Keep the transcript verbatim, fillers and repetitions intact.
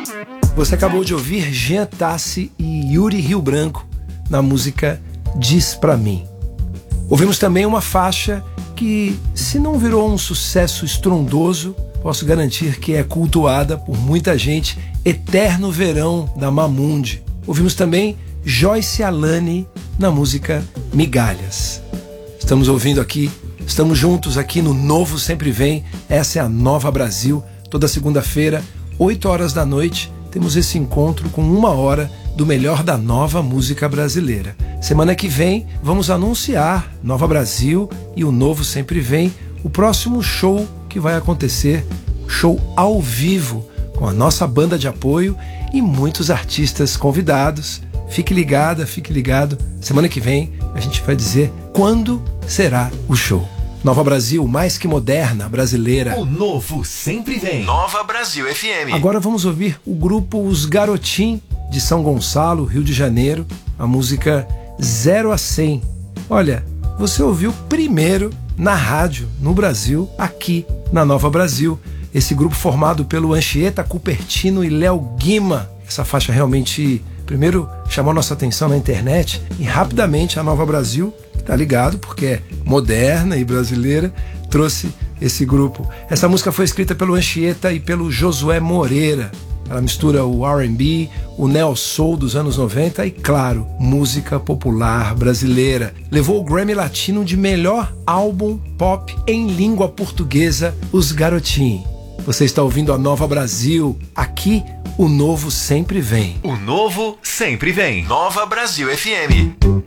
Você acabou de ouvir Jean Tassi e Yuri Rio Branco na música Diz Pra Mim. Ouvimos também uma faixa que, se não virou um sucesso estrondoso, posso garantir que é cultuada por muita gente, Eterno Verão, da Mamundi. Ouvimos também Joyce Alane na música Migalhas. Estamos ouvindo aqui, estamos juntos aqui no Novo Sempre Vem. Essa é a Nova Brasil. Toda segunda-feira, oito horas da noite, temos esse encontro com uma hora do melhor da nova música brasileira. Semana que vem, vamos anunciar Nova Brasil e o Novo Sempre Vem, o próximo show que vai acontecer, show ao vivo, com a nossa banda de apoio e muitos artistas convidados. Fique ligada, fique ligado. Semana que vem a gente vai dizer quando será o show. Nova Brasil, mais que moderna, brasileira. O Novo Sempre Vem. Nova Brasil F M. Agora vamos ouvir o grupo Os Garotim, de São Gonçalo, Rio de Janeiro, a música zero a cem. Olha, você ouviu primeiro na rádio, no Brasil, aqui na Nova Brasil. Esse grupo formado pelo Anchieta Cupertino e Léo Guima. Essa faixa realmente, primeiro, chamou nossa atenção na internet e rapidamente a Nova Brasil, que tá ligado porque é moderna e brasileira, trouxe esse grupo. Essa música foi escrita pelo Anchieta e pelo Josué Moreira. Ela mistura o R and B, o neo soul dos anos noventa e, claro, música popular brasileira. Levou o Grammy Latino de melhor álbum pop em língua portuguesa, Os Garotim. Você está ouvindo a Nova Brasil. Aqui, o Novo Sempre Vem. O Novo Sempre Vem. Nova Brasil F M.